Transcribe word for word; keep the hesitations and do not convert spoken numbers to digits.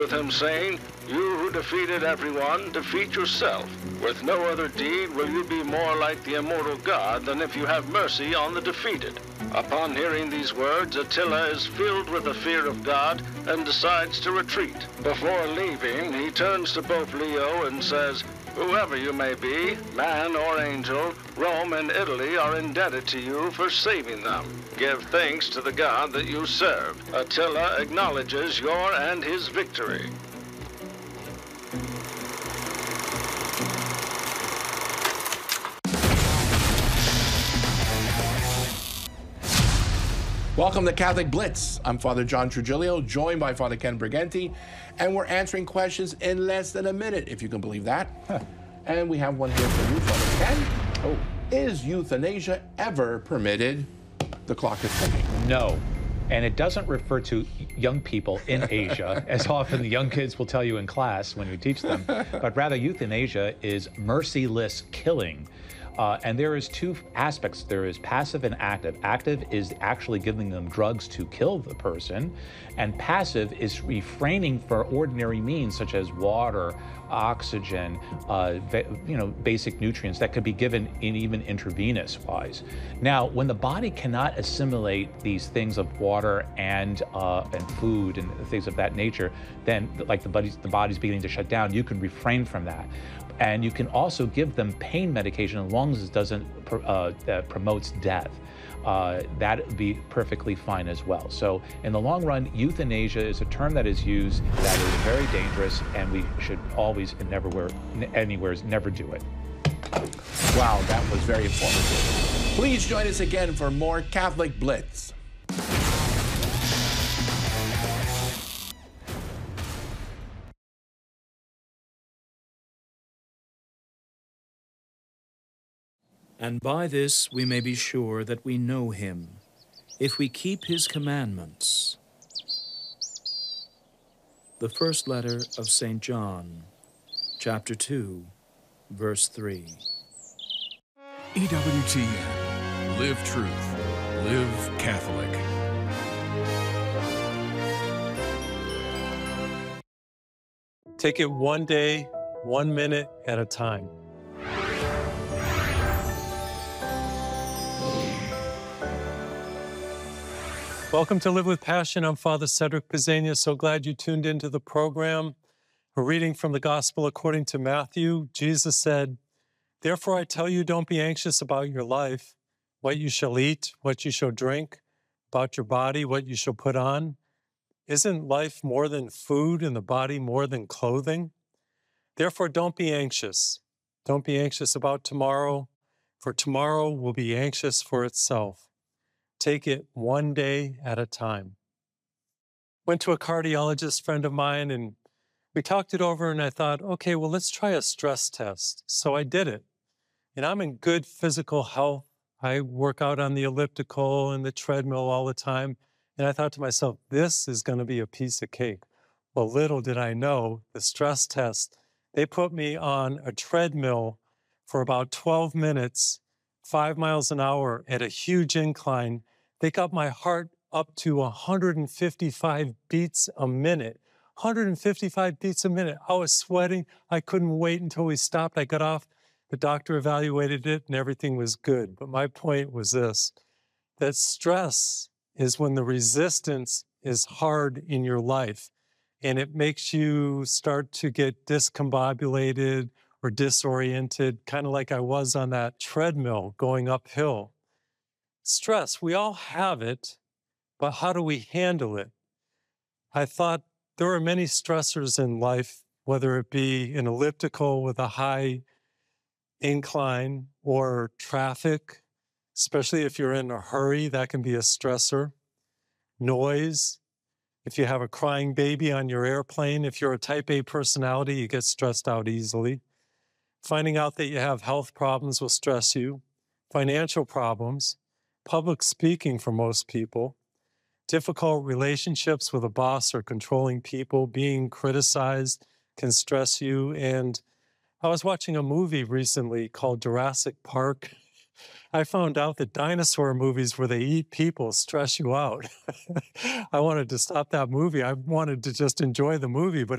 with him, saying, "You who defeated everyone, defeat yourself. With no other deed will you be more like the immortal God than if you have mercy on the defeated." Upon hearing these words, Attila is filled with the fear of God and decides to retreat. Before leaving, he turns to Pope Leo and says, "Whoever you may be, man or angel, Rome and Italy are indebted to you for saving them. Give thanks to the God that you serve. Attila acknowledges your and his victory." Welcome to Catholic Blitz. I'm Father John Trujillo, joined by Father Ken Briganti, and we're answering questions in less than a minute, if you can believe that. Huh. And we have one here for you, Father Ken. Oh, is euthanasia ever permitted? The clock is ticking. No. And it doesn't refer to young people in Asia, as often the young kids will tell you in class when you teach them, but rather euthanasia is merciless killing. Uh, and there is two aspects. There is passive and active. Active is actually giving them drugs to kill the person, and passive is refraining for ordinary means such as water, oxygen, uh, you know, basic nutrients that could be given in even intravenous wise. Now, when the body cannot assimilate these things of water and uh, and food and things of that nature, then like the body's the body's beginning to shut down, you can refrain from that. And you can also give them pain medication as long as it doesn't uh, that promotes death. Uh, that would be perfectly fine as well. So in the long run, euthanasia is a term that is used that is very dangerous, and we should always and never, where, anywhere, never do it. Wow, that was very informative. Please join us again for more Catholic Blitz. And by this we may be sure that we know him, if we keep his commandments. The first letter of Saint John, chapter two, verse three. E W T N. Live truth. Live Catholic. Take it one day, one minute at a time. Welcome to Live with Passion. I'm Father Cedric Pizzania. So glad you tuned into the program. We're reading from the Gospel according to Matthew. Jesus said, "Therefore I tell you, don't be anxious about your life, what you shall eat, what you shall drink, about your body, what you shall put on. Isn't life more than food and the body more than clothing? Therefore don't be anxious. Don't be anxious about tomorrow, for tomorrow will be anxious for itself. Take it one day at a time." Went to a cardiologist friend of mine, and we talked it over, and I thought, okay, well, let's try a stress test. So I did it. And I'm in good physical health. I work out on the elliptical and the treadmill all the time. And I thought to myself, this is going to be a piece of cake. Well, little did I know, the stress test, they put me on a treadmill for about twelve minutes, five miles an hour at a huge incline. They got my heart up to one hundred fifty-five beats a minute. one hundred fifty-five beats a minute. I was sweating. I couldn't wait until we stopped. I got off. The doctor evaluated it and everything was good. But my point was this, that stress is when the resistance is hard in your life, and it makes you start to get discombobulated or disoriented, kind of like I was on that treadmill going uphill. Stress, we all have it, but how do we handle it? I thought there are many stressors in life, whether it be an elliptical with a high incline or traffic, especially if you're in a hurry, that can be a stressor. Noise, if you have a crying baby on your airplane, if you're a type A personality, you get stressed out easily. Finding out that you have health problems will stress you. Financial problems, public speaking for most people, difficult relationships with a boss or controlling people, being criticized can stress you. And I was watching a movie recently called Jurassic Park. I found out that dinosaur movies where they eat people stress you out. I wanted to stop that movie. I wanted to just enjoy the movie, but